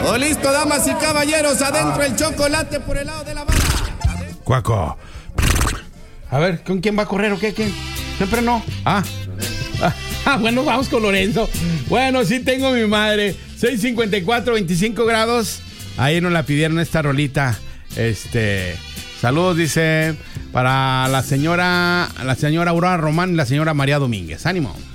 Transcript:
Oh, listo, damas y caballeros, adentro el chocolate por el lado de la bala. Cuaco. A ver, ¿con quién va a correr o qué? ¿Quién? Siempre no. Bueno, vamos con Lorenzo. Bueno, sí tengo mi madre. 6:54, 25 grados. Ahí nos la pidieron esta rolita. Saludos, dice, para la señora Aurora Román y la señora María Domínguez. Ánimo.